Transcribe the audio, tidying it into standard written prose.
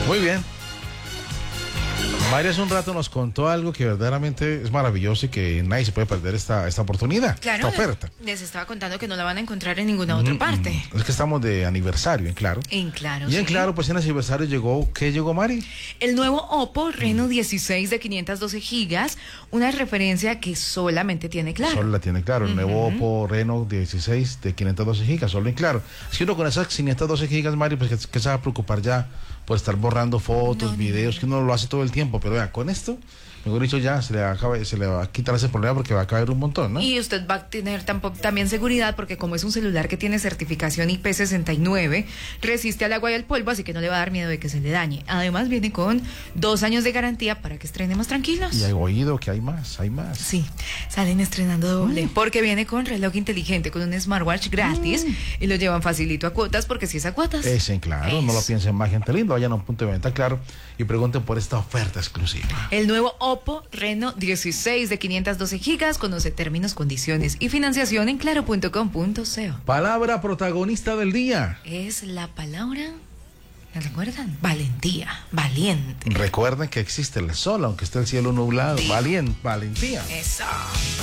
Muy bien. Mari hace un rato nos contó algo que verdaderamente es maravilloso y que nadie se puede perder esta oportunidad, Claro, esta oferta. les estaba contando que no la van a encontrar en ninguna otra parte. Es que estamos de aniversario en Claro. En Claro, Y en sí. Claro, pues en aniversario ¿qué llegó, Mari? El nuevo Oppo Reno 16 de 512 gigas, una referencia que solamente tiene Claro. Solo la tiene Claro, el nuevo Oppo Reno 16 de 512 gigas, solo en Claro. Es que uno con esas 512 gigas, Mari, pues que se va a preocupar ya por estar borrando fotos, videos, que uno lo hace todo el tiempo, pero vea, con esto, mejor dicho, ya se le va a quitar ese problema porque va a caer un montón, ¿no? Y usted va a tener también seguridad porque como es un celular que tiene certificación IP69, resiste al agua y al polvo, así que no le va a dar miedo de que se le dañe. Además viene con 2 años de garantía para que estrenemos tranquilos. Y he oído que hay más. Sí, salen estrenando doble, porque viene con reloj inteligente, con un smartwatch gratis y lo llevan facilito a cuotas, porque si es a cuotas. Es en Claro, no lo piensen más, gente linda, vayan a un punto de venta Claro y pregunten por esta oferta exclusiva. El nuevo Oppo Reno 16 de 512 gigas, conoce términos, condiciones y financiación en claro.com.co. Palabra protagonista del día. Es la palabra, ¿la recuerdan? Valentía, valiente. Recuerden que existe el sol, aunque esté el cielo nublado. Sí. Valentía. Eso.